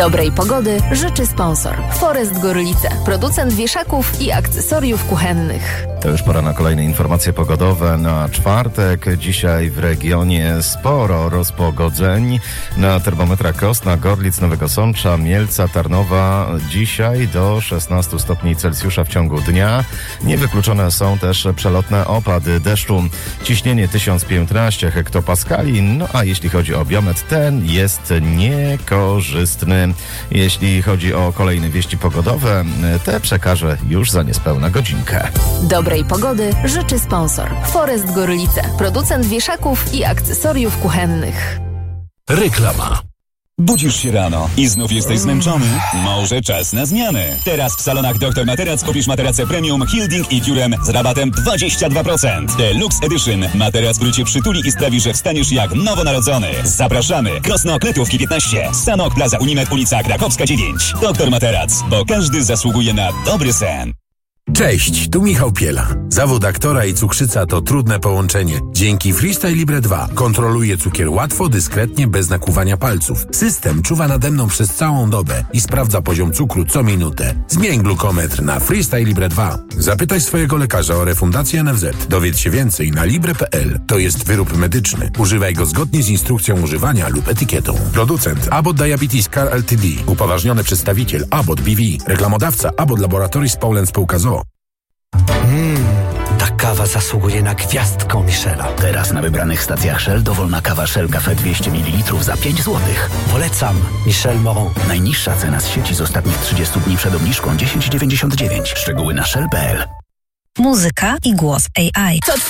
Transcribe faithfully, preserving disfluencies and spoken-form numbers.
Dobrej pogody życzy sponsor Forest Gorlice, producent wieszaków i akcesoriów kuchennych. To już pora na kolejne informacje pogodowe na czwartek. Dzisiaj w regionie sporo rozpogodzeń. Na termometrach Krosna, Gorlic, Nowego Sącza, Mielca, Tarnowa dzisiaj do szesnastu stopni Celsjusza w ciągu dnia. Niewykluczone są też przelotne opady deszczu. Ciśnienie tysiąc piętnaście hektopaskali, no a jeśli chodzi o biometr, ten jest niekorzystny. Jeśli chodzi o kolejne wieści pogodowe, te przekażę już za niespełna godzinkę. Dobrej pogody życzy sponsor Forest Gorlice, producent wieszaków i akcesoriów kuchennych. Reklama. Budzisz się rano i znów jesteś zmęczony? Może czas na zmianę. Teraz w salonach doktor Materac kupisz materace premium Hilding i Durem z rabatem dwadzieścia dwa procent. Deluxe Edition. Materac, który cię przytuli i sprawi, że wstaniesz jak nowonarodzony. Zapraszamy. Krosno Kletówki piętnaście. Sanok Plaza Unimed, ulica Krakowska dziewięć. Doktor Materac, bo każdy zasługuje na dobry sen. Cześć, tu Michał Piela. Zawód aktora i cukrzyca to trudne połączenie. Dzięki Freestyle Libre dwa kontroluję cukier łatwo, dyskretnie, bez nakłuwania palców. System czuwa nade mną przez całą dobę i sprawdza poziom cukru co minutę. Zmień glukometr na Freestyle Libre dwa. Zapytaj swojego lekarza o refundację N F Z. Dowiedz się więcej na libre kropka p l. To jest wyrób medyczny. Używaj go zgodnie z instrukcją używania lub etykietą. Producent Abbott Diabetes Care Ltd. Upoważniony przedstawiciel Abbott B V. Reklamodawca Abbott Laboratories Poland Spółka z o o. Mmm, ta kawa zasługuje na gwiazdkę Michela. Teraz na wybranych stacjach Shell dowolna kawa Shell Cafe dwieście mililitrów za pięć złotych. Polecam Michel Moron. Najniższa cena z sieci z ostatnich trzydziestu dni przed obniżką dziesięć dziewięćdziesiąt dziewięć. Szczegóły na shell kropka p l. Muzyka i głos A I. Co